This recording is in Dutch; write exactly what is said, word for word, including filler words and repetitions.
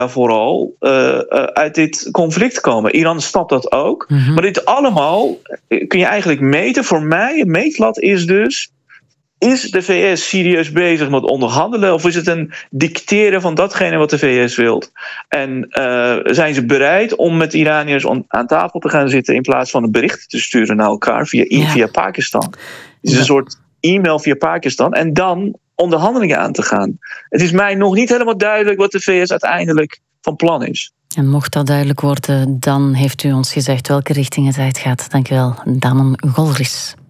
vooral uh, uh, uit dit conflict komen. Iran snapt dat ook. Mm-hmm. Maar dit allemaal kun je eigenlijk meten. Voor mij, een meetlat is dus... Is de V S serieus bezig met onderhandelen? Of is het een dicteren van datgene wat de V S wil? En uh, zijn ze bereid om met de Iraniërs on, aan tafel te gaan zitten... in plaats van een bericht te sturen naar elkaar via, ja. via Pakistan? Het is ja. een soort e-mail via Pakistan. En dan onderhandelingen aan te gaan. Het is mij nog niet helemaal duidelijk wat de V S uiteindelijk van plan is. En mocht dat duidelijk worden, dan heeft u ons gezegd welke richting het uitgaat. Dank u wel, Damon Golriss.